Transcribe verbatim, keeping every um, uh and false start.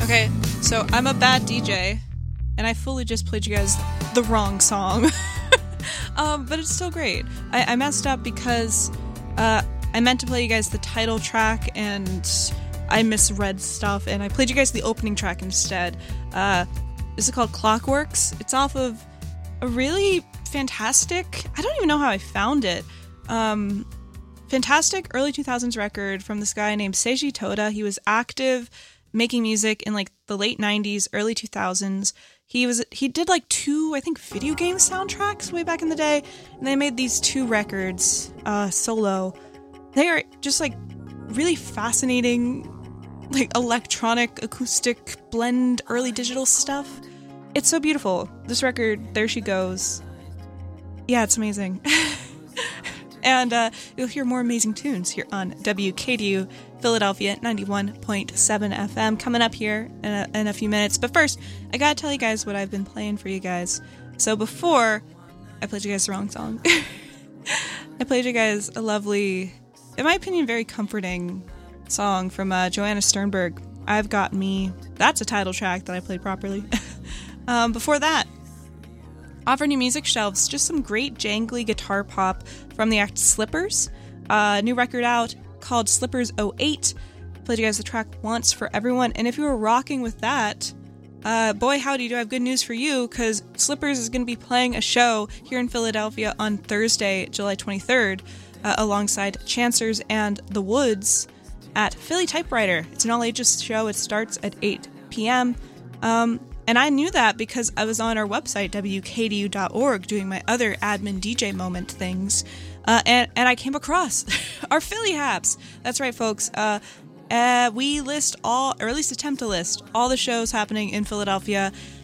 Okay, so I'm a bad D J, and I fully just played you guys the wrong song. um, but it's still great. I, I messed up because uh, I meant to play you guys the title track, and I misread stuff, and I played you guys the opening track instead. Uh, this is called Clockworks. It's off of a really fantastic... I don't even know how I found it. Um, fantastic early two thousands record from this guy named Seiji Toda. He was active making music in like the late nineties, early two thousands. He was he did like two, I think, video game soundtracks way back in the day, and they made these two records uh, solo. They are just like really fascinating, like electronic, acoustic blend, early digital stuff. It's so beautiful. This record, There She Goes. Yeah, it's amazing. And uh, you'll hear more amazing tunes here on W K D U Philadelphia ninety-one point seven F M coming up here in a, in a few minutes. But first, I gotta tell you guys what I've been playing for you guys. So before, I played you guys the wrong song. I played you guys a lovely, in my opinion, very comforting song from uh, Joanna Sternberg, I've Got Me. That's a title track that I played properly. um, before that, off our new music shelves, just some great jangly guitar pop from the act Slippers. Uh, new record out called Slippers oh eight. Played you guys the track Once for Everyone. And if you were rocking with that, uh, boy howdy do I have good news for you, because Slippers is going to be playing a show here in Philadelphia on Thursday, July twenty-third, uh, alongside Chancers and The Woods at Philly Typewriter. It's an all-ages show. It starts at eight p.m. Um... And I knew that because I was on our website, W K D U dot org, doing my other admin D J moment things. Uh, and, and I came across our Philly Haps. That's right, folks. Uh, uh, we list all, or at least attempt to list, all the shows happening in Philadelphia